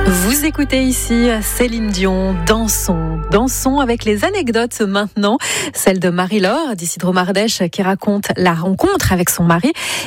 Vous écoutez ici Céline Dion, dansons avec les anecdotes maintenant, celle de Marie-Laure d'Isidro Mardèche qui raconte la rencontre avec son mari